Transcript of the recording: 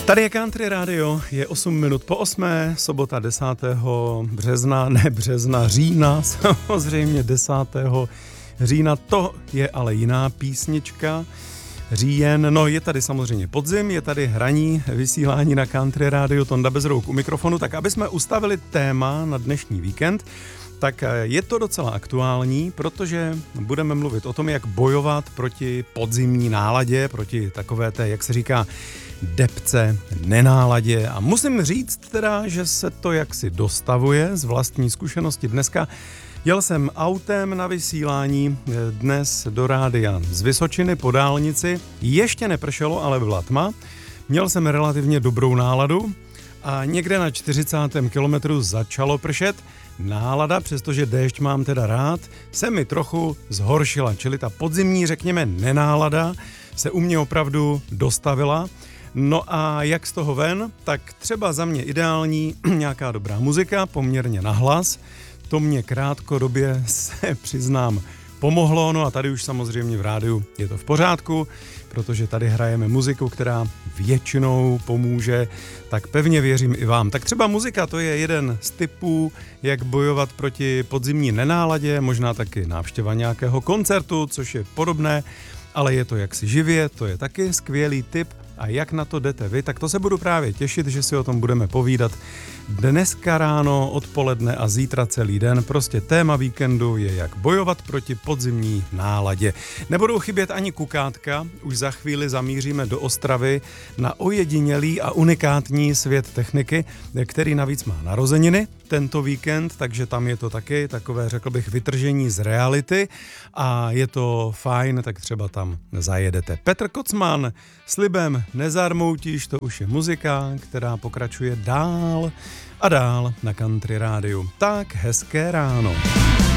Tady je Country Radio, je 8 minut po 8, sobota 10. října, samozřejmě 10. října, to je ale jiná písnička, říjen, no je tady samozřejmě podzim, je tady hraní, vysílání na Country Radio, Tonda Bezrouk u mikrofonu, tak aby jsme ustavili téma na dnešní víkend, tak je to docela aktuální, protože budeme mluvit o tom, jak bojovat proti podzimní náladě, proti takové té, jak se říká, depce, nenáladě. A musím říct teda, že se to jaksi dostavuje z vlastní zkušenosti. Dneska jel jsem autem na vysílání dnes do rádia z Vysočiny po dálnici. Ještě nepršelo, ale byla tma. Měl jsem relativně dobrou náladu a někde na 40. kilometru začalo pršet. Nálada, přestože déšť mám teda rád, se mi trochu zhoršila, čili ta podzimní, řekněme, nenálada se u mě opravdu dostavila. No a jak z toho ven, tak třeba za mě ideální nějaká dobrá muzika, poměrně nahlas. To mě krátkodobě, se přiznám, pomohlo, no a tady už samozřejmě v rádiu je to v pořádku, protože tady hrajeme muziku, která většinou pomůže, tak pevně věřím i vám. Tak třeba muzika, to je jeden z typů, jak bojovat proti podzimní nenáladě, možná taky návštěva nějakého koncertu, což je podobné, ale je to jaksi živě, to je taky skvělý tip. A jak na to jdete vy, tak to se budu právě těšit, že si o tom budeme povídat dneska ráno, odpoledne a zítra celý den. Prostě téma víkendu je, jak bojovat proti podzimní náladě. Nebudou chybět ani kukátka, už za chvíli zamíříme do Ostravy na ojedinělý a unikátní svět techniky, který navíc má narozeniny tento víkend, takže tam je to taky takové, řekl bych, vytržení z reality a je to fajn, tak třeba tam zajedete. Petr Kocman s Libem Nezarmoutíš, to už je muzika, která pokračuje dál a dál na Country Rádiu. Tak hezké ráno.